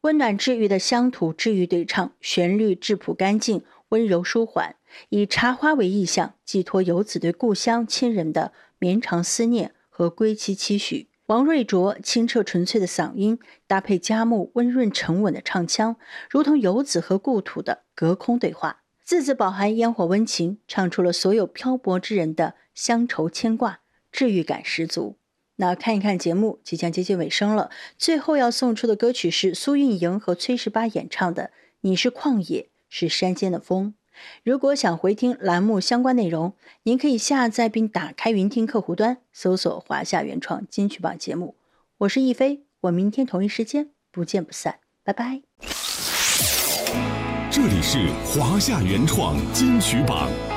温暖治愈的乡土治愈对唱，旋律质朴干净，温柔舒缓，以茶花为意象，寄托游子对故乡亲人的绵长思念和归期期许。王瑞卓清澈纯粹的嗓音，搭配佳木温润沉稳的唱腔，如同游子和故土的隔空对话，字字饱含烟火温情，唱出了所有漂泊之人的乡愁牵挂，治愈感十足。那看一看节目即将接近尾声了，最后要送出的歌曲是苏运莹和崔十八演唱的《你是旷野，是山间的风》。如果想回听栏目相关内容，您可以下载并打开云听客户端，搜索华夏原创金曲榜节目。我是亦菲，我明天同一时间不见不散，拜拜。 这里是华夏原创金曲榜。